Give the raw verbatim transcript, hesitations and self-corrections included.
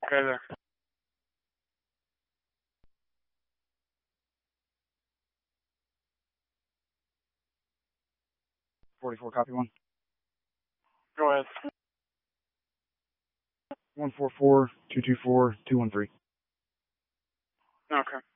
Okay, there. forty-four, copy one. Go ahead. one four four, two two four, two one three. Okay.